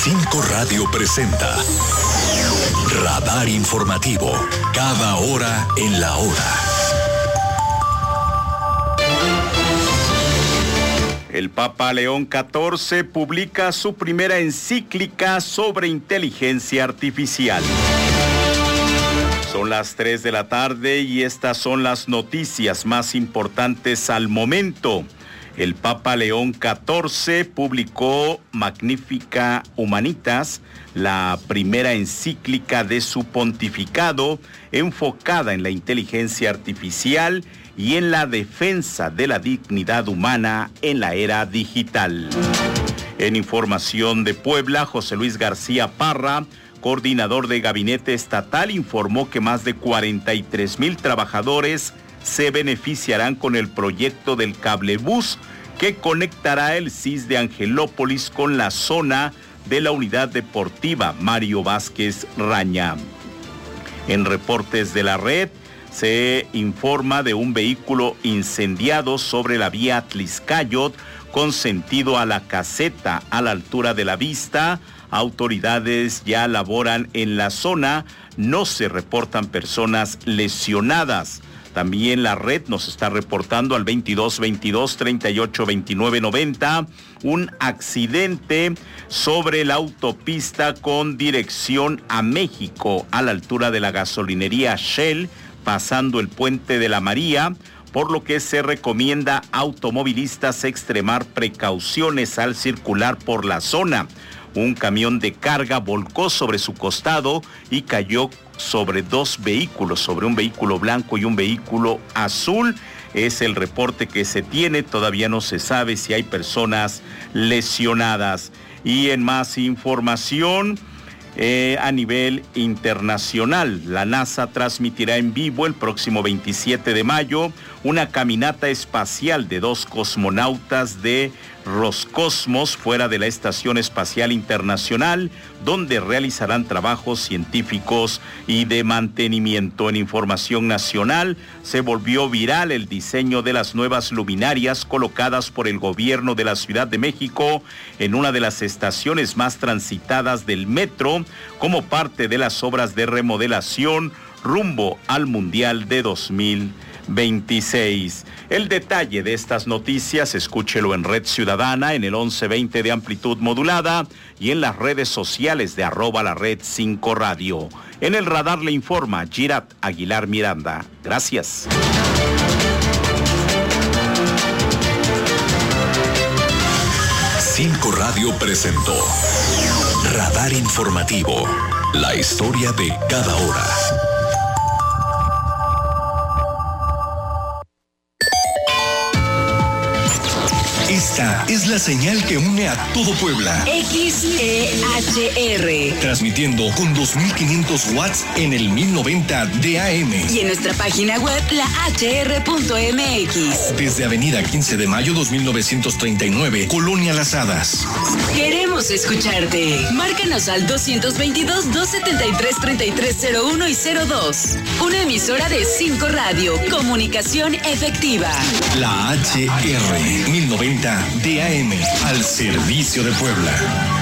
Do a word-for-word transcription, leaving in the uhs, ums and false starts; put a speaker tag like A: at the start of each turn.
A: Cinco Radio presenta Radar Informativo, cada hora en la hora.
B: El Papa León catorce publica su primera encíclica sobre inteligencia artificial. Son las tres de la tarde y estas son las noticias más importantes al momento. El Papa León catorce publicó Magnificat Humanitas, la primera encíclica de su pontificado, enfocada en la inteligencia artificial y en la defensa de la dignidad humana en la era digital. En información de Puebla, José Luis García Parra, coordinador de Gabinete Estatal, informó que más de cuarenta y tres mil trabajadores se beneficiarán con el proyecto del cablebús que conectará el C I S de Angelópolis con la zona de la unidad deportiva Mario Vázquez Raña. En reportes de la red, se informa de un vehículo incendiado sobre la vía Tliscayot con sentido a la caseta a la altura de la Vista. Autoridades ya laboran en la zona, no se reportan personas lesionadas. También la red nos está reportando al veintidós veintidós treinta y ocho veintinueve noventa un accidente sobre la autopista con dirección a México a la altura de la gasolinería Shell, pasando el puente de la María, por lo que se recomienda a automovilistas extremar precauciones al circular por la zona. Un camión de carga volcó sobre su costado y cayó sobre dos vehículos, sobre un vehículo blanco y un vehículo azul. Es el reporte que se tiene, todavía no se sabe si hay personas lesionadas. Y en más información, eh, a nivel internacional, la NASA transmitirá en vivo el próximo veintisiete de mayo una caminata espacial de dos cosmonautas de Roscosmos fuera de la Estación Espacial Internacional, donde realizarán trabajos científicos y de mantenimiento. En información nacional, se volvió viral el diseño de las nuevas luminarias colocadas por el gobierno de la Ciudad de México en una de las estaciones más transitadas del metro, como parte de las obras de remodelación rumbo al Mundial de dos mil veintiséis. El detalle de estas noticias, escúchelo en Red Ciudadana, en el once veinte de amplitud modulada y en las redes sociales de arroba la red cinco radio. En el radar le informa Girat Aguilar Miranda. Gracias.
A: Cinco Radio presentó Radar Informativo, la historia de cada hora. Esta es la señal que une a todo Puebla.
C: X E H R.
A: Transmitiendo con dos mil quinientos watts en el mil noventa de A M.
C: Y en nuestra página web, la H R punto M X.
A: Desde Avenida quince de mayo dos mil novecientos treinta y nueve, Colonia Las Hadas.
C: Queremos escucharte. Márcanos al doscientos veintidós, doscientos setenta y tres, treinta y tres cero uno y cero dos. Una emisora de Cinco Radio. Comunicación efectiva.
A: La H R mil noventa de A M, al servicio de Puebla.